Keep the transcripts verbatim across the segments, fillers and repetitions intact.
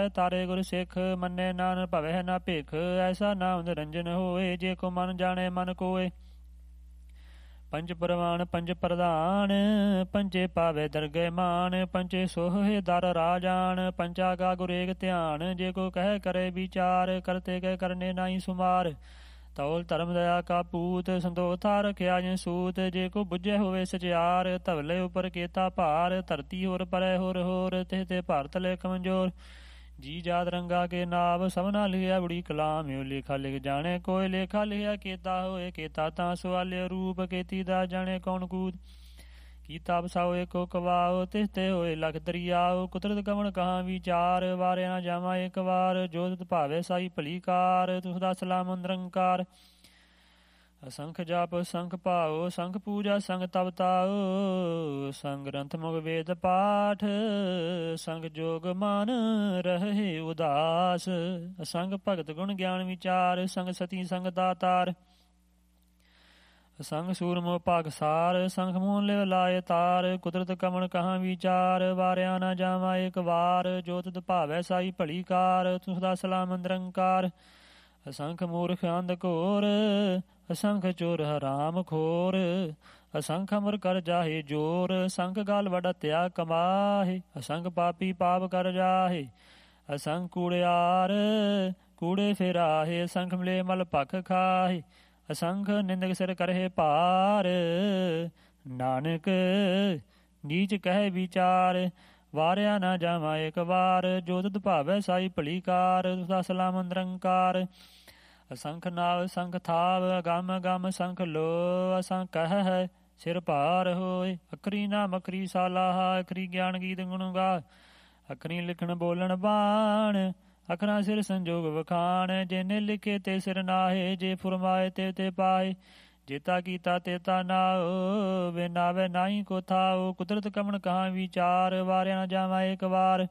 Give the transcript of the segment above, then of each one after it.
ਤਾਰੇ ਗੁਰ ਸਿੱਖ ਮੰਨੇ ਨਾਨਕ ਭਵੈ ਨਾ ਭਿਖ ਐਸਾ ਨਾਮ ਨਿਰੰਜਨ ਹੋਏ ਜੇ ਕੋ ਮਨ ਜਾਣੇ ਮਨ ਕੋਏ। ਪੰਜ ਪ੍ਰਵਾਨ ਪੰਜ ਪ੍ਰਧਾਨ ਪੰਜੇ ਪਾਵੇ ਦਰਗਹਿ ਮਾਨ ਪੰਜੇ ਸੋਹੇ ਦਰ ਰਾਜਾਨ ਪੰਚਾ ਕਾ ਗੁਰ ਏਕ ਧਿਆਨ ਜੇ ਕੋ ਕਹਿ ਕਰੇ ਵਿਚਾਰ ਕਰਤੇ ਕਹਿ ਕਰਨੇ ਨਾਹੀ ਸੁਮਾਰ। ਤੌਲ ਧਰਮ ਦਇਆ ਕਾ ਪੂਤ ਸੰਤੋਖਾ ਰਖਿਆ ਜਿ ਸੂਤ ਜੇ ਕੋ ਬੁੱਝੇ ਹੋਵੇ ਸਚਿਆਰ ਧਵਲੇ ਉਪਰ ਕੇਤਾ ਭਾਰ ਧਰਤੀ ਹੋਰ ਪਰੈ ਹੋਰ ਹੋਰ ਤੇ ਤੇ ਭਾਰਤ ਲੈ ਕਮਜੋਰ। ਜੀ ਜਾਤ ਰੰਗਾ ਕੇ ਨਾਮ ਸਭਨਾ ਲਿਖਿਆ ਬੜੀ ਕਲਾਮ ਓ ਲੇਖਾ ਲਿਖ ਜਾਣੇ ਕੋਈ ਲੇਖਾ ਲਿਖਿਆ ਕੇਤਾ ਹੋਏ ਕੇਤਾ ਤਾਂ ਸਵਾਲਿਆ ਰੂਪ ਕੇਤੀ ਦਾ ਜਾਣੇ ਕੌਣ ਕੂਤ। ਕੀਤਾ ਬਸਾਓ ਏਕੋ ਕਵਾਓ ਤਿਸ ਤੇ ਹੋਏ ਲਖ ਦਰਿਆਓ ਕੁਦਰਤ ਕਵਣ ਕਹਾਂ ਵਿਚਾਰ ਵਾਰਿਆ ਨਾ ਜਾਵਾਂ ਇੱਕ ਵਾਰ ਜੋ ਤਿਤ ਭਾਵੇ ਸਾਈ ਭਲੀ ਕਾਰ ਤੁਸ ਦਾ ਸਲਾਮ ਨਿਰੰਕਾਰ। ਅਸੰਖ ਜਾਪ ਸੰਖ ਭਾਓ ਸੰਖ ਪੂਜਾ ਸੰਗ ਤਪ ਤਾਓ ਸੰਗ ਗ੍ਰੰਥ ਮੁਗ ਵੇਦ ਪਾਠ ਸੰਗ ਜੋਗ ਮਨ ਰਹੇ ਉਦਾਸ। ਅਸੰਗ ਭਗਤ ਗੁਣ ਗਿਆਨ ਵਿਚਾਰ ਸੰਗ ਸਤੀ ਸੰਗ ਦਾਤਾਰ। ਸੰਗ ਸੂਰਮੋ ਭਾਗਸਾਰ ਸੰਖ ਮੂਲ ਲਿਵ ਲਾਏ ਤਾਰ ਕੁਦਰਤ ਕਮਣ ਕਹਾਂ ਵਿਚਾਰ ਵਾਰਿਆ ਨਾ ਜਾਵਾਂ ਇੱਕ ਵਾਰ ਜੋ ਤਿਤ ਭਾਵੈ ਸਾਈ ਭਲੀ ਕਾਰ ਤੁਸ ਦਾ ਸਲਾਮ ਨਿਰੰਕਾਰ। ਅਸੰਖ ਮੂਰਖ ਅੰਧ ਘੋਰ ਅਸੰਖ ਚੋਰ ਹਰਾਮ ਖੋਰ ਅਸੰਖ ਅਮਰ ਕਰ ਜਾਹੇ ਜੋਰ ਸੰਖ ਗਾਲ ਵਡਤਿਆ ਕਮਾਹੇ ਅਸੰਖ ਪਾਪੀ ਪਾਪ ਕਰ ਜਾਹੇ। ਅਸੰਖ ਕੂੜਿਆਰ ਕੂੜੇ ਫੇਰਾਹੇ ਅਸੰਖ ਮਿਲੇ ਮਲ ਭਖ ਖਾਹੇ ਅਸੰਖ ਨਿੰਦਕ ਸਿਰ ਕਰਹਿ ਭਾਰ ਨਾਨਕ ਨੀਚ ਕਹਿ ਵਿਚਾਰ। ਵਾਰਿਆ ਨਾ ਜਾਵਾਂ ਇੱਕ ਵਾਰ ਜੋ ਤਿਤ ਭਾਵੈ ਸਾਈ ਭਲੀ ਕਾਰ ਤੁਸ ਦਾ ਸਲਾਮ ਨਿਰੰਕਾਰ। ਅਸੰਖ ਨਾਵ ਸੰਖ ਥਾਵ ਅਗੰਮ ਅਗੰਮ ਸੰਖ ਲੋ ਅਸੰਖ ਕਹਿ ਹੈ ਸਿਰ ਭਾਰ ਹੋਏ। ਅਖਰੀ ਨਾਮ ਅਖਰੀ ਸਾਲਾਹਾ ਅਖਰੀ ਗਿਆਨ ਗੀਤ ਗੁਣ ਗਾ ਅਖਰੀ ਲਿਖਣ ਬੋਲਣ ਬਾਣ ਅਖਰਾਂ ਸਿਰ ਸੰਜੋਗ ਵਖਾਣ। ਜਿਨੇ ਲਿਖੇ ਤੇ ਸਿਰ ਨਾਹੇ ਜੇ ਫੁਰਮਾਏ ਤੇ ਤੇ ਪਾਏ ਜੇਤਾ ਕੀਤਾ ਤੇਤਾ ਨਾਓ ਵੇ ਨਾਵੇ ਨਾਹੀ ਕੋ ਥਾਓ ਕੁਦਰਤ ਕਮਣ ਕਹਾਂ ਵਿਚਾਰ ਵਾਰਿਆ ਨਾ ਜਾਵਾਂ ਇੱਕ ਵਾਰ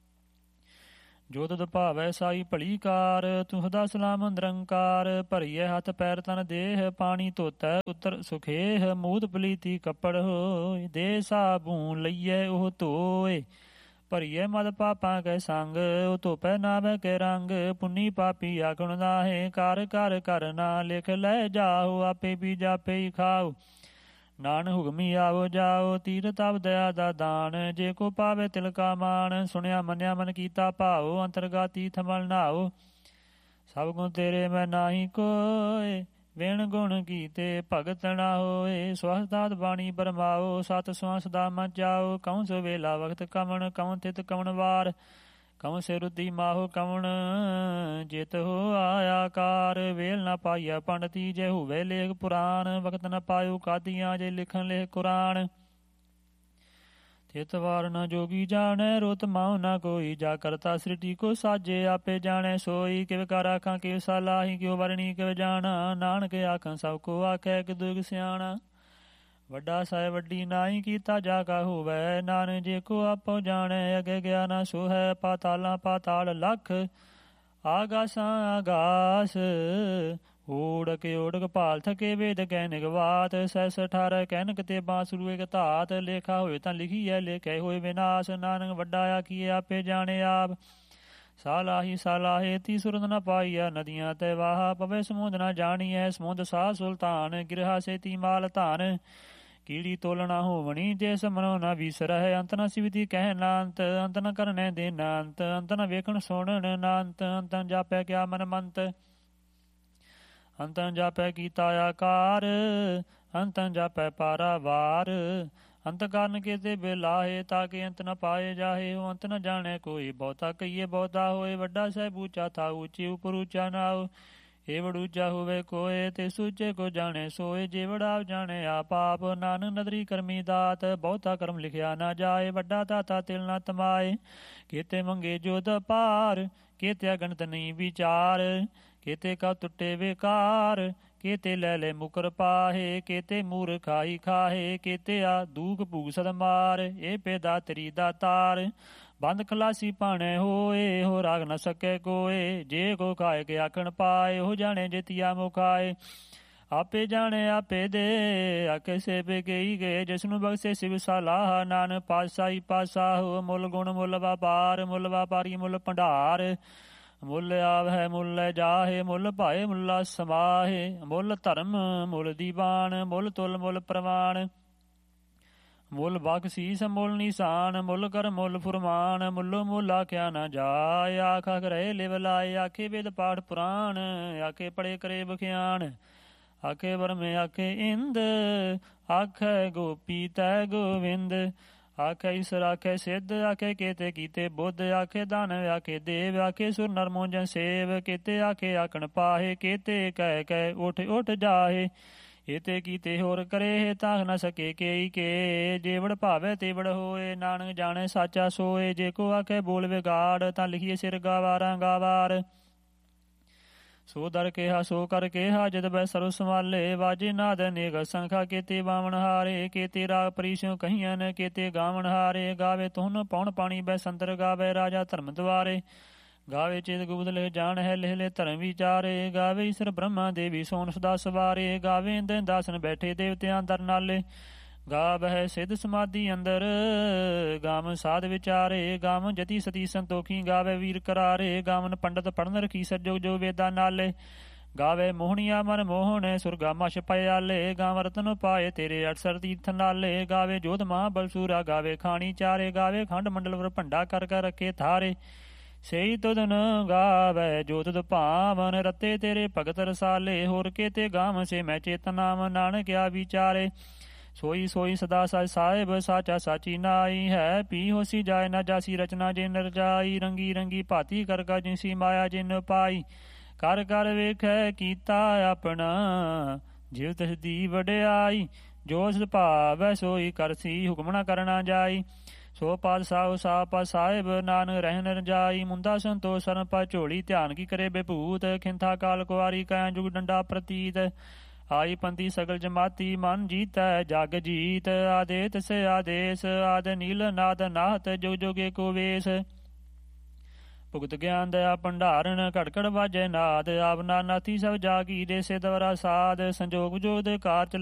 ਜੋ ਤਿਤ ਭਾਵੈ ਸਾਈ ਭਲੀ ਕਾਰ ਤੁਸ ਦਾ ਸਲਾਮ ਨਿਰੰਕਾਰ। ਭਰੀਏ ਹੱਥ ਪੈਰ ਤਨ ਦੇਹ ਪਾਣੀ ਧੋਤੈ ਉਤਰ ਸੁਖੇਹ ਮੂਤ ਪਲੀਤੀ ਕੱਪੜ ਹੋਏ ਦੇ ਸਾਬੂਨ ਲਈਏ ਉਹ ਧੋਏ। ਭਰੀਏ ਮਦ ਪਾਪਾਂ ਕੈ ਸੰਗ ਉਹ ਧੋਪੈ ਨਾਵੇ ਕੇ ਰੰਗ ਪੁੰਨੀ ਪਾਪੀ ਆਖਣ ਨਾਹੇ ਕਰ ਕਰ ਕਰ ਨਾ ਲਿਖ ਲੈ ਜਾਓ ਆਪੇ ਵੀ ਜਾਪੇ ਹੀ ਖਾਓ। ਨਾਨਕ ਹੁਕਮੀ ਆਵੋ ਜਾਓ ਤੀਰਥ ਤਪ ਦਇਆ ਦਾ ਦਾਨ ਜੇ ਕੋ ਪਾਵੇ ਤਿਲ ਕਾ ਮਾਨ। ਸੁਣਿਆ ਮੰਨਿਆ ਮਨ ਕੀਤਾ ਭਾਓ ਅੰਤਰਗਾਤੀ ਥਮਲ ਨਾਓ ਸਭ ਗੁਣ ਤੇਰੇ ਮੈਂ ਨਾਹੀ ਕੋਏ ਵਿਣ ਗੁਣ ਕੀਤੇ ਭਗਤ ਨਾ ਹੋਏ। ਸਵਸਤਾਤ ਬਾਣੀ ਬਰਮਾਓ ਸਤ ਸਵਾਸ ਦਾ ਮਨ ਜਾਓ ਕਉ ਸੋ ਵੇਲਾ ਵਕਤ ਕਵਣ ਕਉ ਤਿਤ ਕਵਣ ਵਾਰ ਕਉ ਸੇ ਰੁੱਧੀ ਮਾਹੋ ਕਵਣ ਜਿਤ ਹੋ ਆਇਆ ਕਾਰ। ਵੇਲ ਨਾ ਪਾਈਆ ਪੰਡਤੀ ਜੇ ਹੋਵੇ ਲੇਖ ਪੁਰਾਣ ਵਕਤ ਨਾ ਪਾਇਓ ਕਾਦੀਆਂ ਜੇ ਲਿਖਣ ਲੇਖ ਕੁਰਾਨ। ਤਿਤ ਵਾਰ ਨਾ ਜੋਗੀ ਜਾਣੈ ਰੁਤ ਮਾਉ ਨਾ ਕੋਈ ਜਾ ਕਰਤਾ ਸ੍ਰਿਟੀ ਕੋ ਸਾਜੇ ਆਪੇ ਜਾਣੈ ਸੋਈ। ਕਿਵ ਕਰ ਆਖਾਂ ਕਿਵ ਸਾਲਾਹੀ ਕਿਉ ਵਰਣੀ ਕਿਵ ਜਾਣਾ ਨਾਨਕ ਆਖਾਂ ਸਭ ਕੋ ਆਖੈ ਕਿ ਦੁਗ ਸਿਆਣਾ। ਵੱਡਾ ਸਾਹਿਬ ਵੱਡੀ ਨਾਹੀ ਕੀਤਾ ਜਾ ਕਾ ਹੋਵੈ ਨਾਨਕ ਜੇ ਕੋ ਆਪੋ ਜਾਣੈ ਅਗੇ ਗਿਆ ਨਾ ਸੋ ਹੈ। ਪਾਤਾਲਾਂ ਪਾਤਾਲ ਲਖ ਆਗਾਸਾਂ ਆਗਾਸ ਓੜਕ ਓੜਕ ਭਾਲ ਥਕੇ ਵੇਦ ਕੈਨਿਕ ਬਾਤ ਸੈਸ ਅਠਾਰਹ ਕਹਿਨਕ ਤੇ ਬਾਂਸੁਰੂ ਇਕ ਧਾਤ। ਲੇਖਾ ਹੋਏ ਤਾਂ ਲਿਖੀਐ ਲੇਖੇ ਹੋਏ ਵਿਨਾਸ਼ ਨਾਨਕ ਵੱਡਾ ਆਖੀਏ ਆਪੇ ਜਾਣੇ ਆਪ। ਸਾਲਾਹੀ ਸਾਲਾਹੇ ਤੀ ਸੁਰਤ ਨਾ ਪਾਈਆ ਨਦੀਆਂ ਤੇ ਵਾਹਾ ਪਵੇ ਸਮੁੰਦ ਨਾ ਜਾਣੀਐ ਸਮੁੰਦ ਸਾਹ ਸੁਲਤਾਨ ਗਿਰਹਾ ਸੇਤੀ ਮਾਲ ਧਾਨ। ਕੀੜੀ ਤੋਲਣਾ ਹੋਵਣੀ ਜੇ ਸਮਨੋ ਨਾ ਵਿਸਰਹਿ ਅੰਤ ਨਾ ਸਿਵਤੀ ਕਹਿ ਨਾਨਤ ਅੰਤ ਨ ਕਰਨੈ ਦੇ ਨਾਨਤ ਅੰਤ ਨ ਵੇਖਣ ਸੁਣਨ ਨਾਨਤ ਅੰਤ ਜਾਪੈ ਕਿਆ ਮਨ ਮੰਤ। ਅੰਤਨ ਜਾਪੈ ਕੀਤਾ ਆਕਾਰ ਅੰਤਨ ਜਾਪੈ ਪਾਰਾਵਾਰ। ਅੰਤ ਕਾਰਨ ਕੀਤੇ ਬਿਲਾਹੇ ਤਾਂ ਕਿ ਅੰਤ ਨ ਪਾਏ ਜਾਹੇ ਉਹ ਅੰਤ ਨ ਜਾਣੈ ਕੋਈ ਬਹੁਤਾ ਕਹੀਏ ਬਹੁਤਾ ਹੋਏ। ਵੱਡਾ ਸਾਹਿਬ ਉੱਚਾ ਥਾ ਉੱਚੇ ਉਪਰ ਉੱਚਾ ਨਾਉ ਏਵੜ ਉੱਚਾ ਹੋਵੇ ਕੋਏ ਤੇ ਸੂਚੇ ਕੋ ਜਾਣੇ ਸੋਏ। ਜੇਵੜ ਆਪ ਜਾਣੇ ਆਪ ਆਪ ਨਾਨਕ ਨਦਰੀ ਕਰਮੀ ਦਾਤ ਬਹੁਤਾ ਕਰਮ ਲਿਖਿਆ ਨਾ ਜਾਏ। ਵੱਡਾ ਦਾਤਾ ਤਿਲ ਨਾ ਤਮਾਏ ਕੀਤੇ ਮੰਗੇ ਜੋਦ ਪਾਰ ਕੀਤੇ ਅਗਣਤ ਨਹੀਂ ਵਿਚਾਰ। ਕੀਤੇ ਕਾ ਟੁੱਟੇ ਵੇਕਾਰ ਕੀਤੇ ਲੈ ਲੈ ਮੁਕਰ ਪਾਹੇ ਕੀਤੇ ਮੂਰ ਖਾਈ ਖਾਹੇ ਕੀਤੇ ਆ ਦੂਖ ਭੂਖ ਸਦ ਮਾਰ। ਇਹ ਪੇਦਾ ਤਰੀ ਦਾ ਤਾਰ ਬੰਦ ਖਲਾਸੀ ਭਾਣੇ ਹੋਏ ਹੋ ਰਾਗ ਨ ਸਕੇ ਕੋਏ। ਜੇ ਕੋ ਖਾਏ ਕੇ ਆਖਣ ਪਾਏ ਉਹ ਜਾਣੇ ਜਿਤਿਆ ਮੁਖਾਏ। ਆਪੇ ਜਾਣੇ ਆਪੇ ਦੇ, ਆਕੇ ਸੇਪੇ ਕਈ ਗਏ, ਜਿਸਨੂੰ ਬਖਸ਼ੇ ਸਿਵ ਸਲਾਹ। ਨਾਨਕ ਪਾਤਸ਼ਾਹੀ ਪਾਤਸ਼ਾਹ, ਮੁੱਲ ਗੁਣ ਮੁੱਲ ਵਪਾਰ, ਮੁੱਲ ਵਪਾਰੀ ਮੁੱਲ ਭੰਡਾਰ। ਮੁੱਲ ਆਵਹਿ ਮੁੱਲ ਜਾਹੇ, ਮੁੱਲ ਭਾਏ ਮੁੱਲਾ ਸਮਾਹੇ। ਮੁੱਲ ਧਰਮ ਮੁੱਲ ਦੀਵਾਨ, ਮੁੱਲ ਤੁਲ ਮੁੱਲ ਪ੍ਰਵਾਨ। ਮੁੱਲ ਬਖਸ਼ੀਸ ਮੁੱਲ ਨਿਸ਼ਾਨ, ਮੁੱਲ ਕਰ ਮੁੱਲ ਫੁਰਮਾਨ। ਮੁੱਲੋ ਮੁੱਲ ਆਖਿਆ ਨਾ ਜਾਏ, ਆਖ ਆਖ ਰਹੇ ਲਿਵ ਲਾਏ। ਆਖੇ ਵੇਦ ਪਾਠ ਪੁਰਾਣ, ਆਖੇ ਪੜੇ ਕਰੇ ਬਖਿਆਨ। ਆਖੇ ਬਰਮੇ ਆਖੇ ਇੰਦ, ਆਖੇ ਗੋਪੀ ਤੈ ਗੋਵਿੰਦ। ਆਖੇ ਈਸਰ ਆਖੇ ਸਿੱਧ, ਆਖੇ ਕੇਤੇ ਕੀਤੇ ਬੁੱਧ। ਆਖੇ ਦਾਨਵ ਆਖੇ ਦੇਵ, ਆਖੇ ਸੁਰ ਨਰ ਮੋਜਨ ਸੇਵ। ਕੇਤੇ ਆਖੇ ਆਖਣ ਪਾਹੇ, ਕੇਤੇ ਕਹਿ ਕਹਿ ਉਠ ਉਠ ਜਾਹੇ। ਏਤੇ ਕੀਤੇ ਹੋਰ ਕਰੇ, ਤਾਖ ਨਾ ਸਕੇ ਕੇਈ ਕੇ। ਜੇਵੜ ਭਾਵੇ ਤੇਵੜ ਹੋਏ, ਨਾਨਕ ਜਾਣੇ ਸਾਚਾ ਸੋਏ। ਜੇ ਕੋ ਆਖੇ ਬੋਲ ਵਿਗਾੜ, ਤਾਂ ਲਿਖੀਏ ਸਿਰ ਗਾਵਾਰਾਂ ਗਾਵਾਰ। ਸੋ ਦਰ ਕਿਹਾ ਸੋ ਕਰ ਕਿਹਾ, ਜਦ ਬੈ ਸਰੁ ਸੰਭਾਲੇ। ਵਾਜੇ ਨਾਦ ਅਨੇਕ ਸੰਖਾ, ਕੇਤੇ ਬਾਵਣ ਹਾਰੇ। ਕੇਤੇ ਰਾਗ ਪਰੀਸਿਉ ਕਹੀਆਂ, ਕੇਤੇ ਗਾਵਣ ਹਾਰੇ। ਗਾਵੇ ਤੁਹਨ ਪੌਣ ਪਾਣੀ ਬੈ ਸੰਦਰ, ਗਾਵੇ ਰਾਜਾ ਧਰਮ ਦੁਆਰੇ। ਗਾਵੇ ਚੇਤ ਗੁਪਤ ਲਿਖ ਜਾਣ ਹੈ, ਲਿਹ ਲੈ ਧਰਮ ਵਿਚਾਰੇ। ਗਾਵੇ ਈਸਰ ਬ੍ਰਹਮਾ ਦੇਵੀ ਸੋਨ ਸਦਾ ਸਵਾਰੇ। ਗਾਵੇ ਇੰਦਨ ਦਾਸਨ ਬੈਠੇ ਦੇਵਤਿਆਂ ਦਰ ਨਾਲੇ। ਗਾਵਹਿ ਸਿੱਧ ਸਮਾਧੀ ਅੰਦਰ, ਗਾਵਨ ਸਾਧ ਵਿਚਾਰੇ। ਗਾਵਨ ਜਤੀ ਸਤੀ ਸੰਤੋਖੀ, ਗਾਵੇ ਵੀਰ ਕਰਾਰੇ। ਗਾਵਨ ਪੰਡਤ ਪੜਨ ਰਖੀ ਸਜੋ ਜੋ ਵੇਦਾਂ ਨਾਲੇ। ਗਾਵੇ ਮੋਹਣੀਆ ਮਨ ਮੋਹਣ, ਸੁਰਗਾਮਾ ਛਪਿਆਲੇ। ਗਾਵ ਰਤਨ ਪਾਏ ਤੇਰੇ ਅਠਸਰ ਤੀਰਥ ਨਾਲੇ। ਗਾਵੇ ਜੋਧ ਮਹਾ ਬਲਸੂਰਾ, ਗਾਵੇ ਖਾਣੀ ਚਾਰੇ। ਗਾਵੇ ਖੰਡ ਮੰਡਲ ਵਰ ਭੰਡਾ ਕਰ ਕਰ ਰੱਖੇ ਥਾਰੇ। ਸਹੀ ਤੁਧਨ ਗਾਵੈ ਜੋ ਤੁਧ ਭਾਵਨ, ਰਤੇ ਤੇਰੇ ਭਗਤ ਰਸਾਲੇ। ਹੋਰ ਕੇਤੇ ਗਾਵ ਸੇ ਮੈਂ ਚੇਤਨਾਮ, ਨਾਨਕ ਆ ਵਿਚਾਰੇ। ਸੋਈ ਸੋਈ ਸਦਾ ਸਚ ਸਾਹਿਬ, ਸਾਚਾ ਸਾਚੀ ਨਾਈ ਹੈ। ਪੀ ਹੋਸੀ ਜਾਏ ਨਾ ਜਾਸੀ, ਰਚਨਾ ਜਿਨ ਰਜਾਈ। ਰੰਗੀ ਰੰਗੀ ਭਾਤੀ ਕਰ ਕਾ, ਜਿਨਸੀ ਮਾਇਆ ਜਿਨ ਪਾਈ। ਕਰ ਕਰ ਵੇਖੈ ਕੀਤਾ ਆਪਣਾ, ਜਿਵ ਤਿਸ ਦੀ ਵਡਿਆਈ। ਜੋ ਸਿ ਭਾਵੈ ਸੋਈ ਕਰਸੀ, ਹੁਕਮ ਨਾ ਕਰਨਾ ਜਾਈ। ਸੋ ਪਾਤਸ਼ਾਹ ਸਾ ਪਾ ਸਾਹਿਬ, ਨਾਨਕ ਰਹਿਨ ਰਜਾਈ। ਮੁੰਦਾ ਸੰਤੋ ਸਰਨ ਪਾ ਝੋਲੀ, ਧਿਆਨ ਕੀ ਕਰੇ ਬੇਭੂਤ। ਖਿੰਥਾ ਕਾਲ ਕੁਆਰੀ, ਕੈ ਜੁਗ ਡੰਡਾ ਪ੍ਰਤੀਤ। ਆਈ ਪੰਥੀ ਸਗਲ ਜਮਾਤੀ, ਮਨ ਜੀਤੈ ਜਗ ਜੀਤ। ਆਦੇਤ ਸੇ ਆਦੇਸ, ਆਦ ਨੀਲ ਨਾਦ ਨਾਹਤ। ਜੁਗ ਜੁਗੇ ਕੋ ਵੇਸ, ਭੁਗਤ ਗਿਆਨ ਦਇਆ ਭੰਡਾਰਨ। ਘੜ ਘੜ ਵਾਜੈ ਨਾਦ, ਆਵਨਾ ਨਾਥੀ ਸਭ ਜਾਗੀ। ਦੇਸੇ ਦਵਰਾ ਸਾਧ, ਸੰਜੋਗ ਜੋਗ ਕਾਰ